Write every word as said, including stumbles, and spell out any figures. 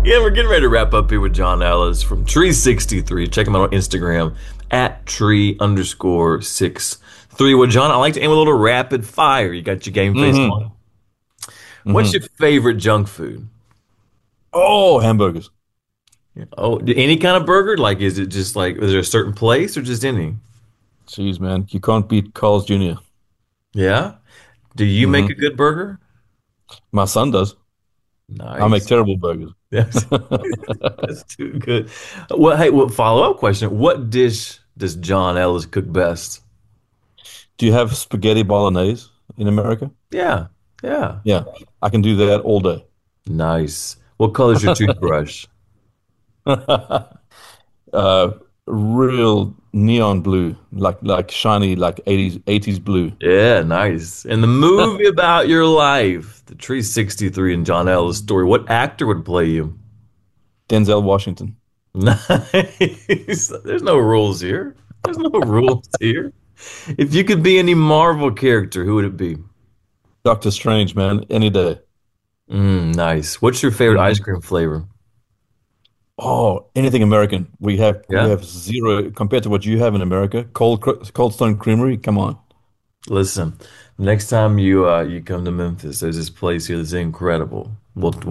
Yeah, we're getting ready to wrap up here with John Ellis from Tree sixty-three. Check him out on Instagram at tree underscore six three. Well, John, I like to aim a little rapid fire. You got your game face hmm on. What's your hmm favorite junk food? Oh, hamburgers. Oh, any kind of burger? Like, is it just like, is there a certain place or just any? Jeez, man, you can't beat Carl's Junior Yeah. Do you make a hmm good burger? My son does. I make Nice. terrible burgers. That's, that's too good. Well, hey, well, follow-up question. What dish does John Ellis cook best? Do you have spaghetti bolognese in America? Yeah. Yeah. Yeah, I can do that all day. Nice. What color is your toothbrush? Uh, real neon blue, like like shiny, like eighties eighties blue. Yeah, nice. And the movie about your life, the Tree sixty-three and John Ellis story, what actor would play you? Denzel Washington. Nice. There's no rules here. There's no rules here. If you could be any Marvel character, who would it be? Doctor Strange, man, any day. Mm, nice. What's your favorite ice Mhm. cream flavor? Oh, anything American. We have we Yeah. have zero compared to what you have in America. Cold Cr- Cold Stone Creamery, come on. Listen, next time you uh you come to Memphis, there's this place here that's incredible. We'll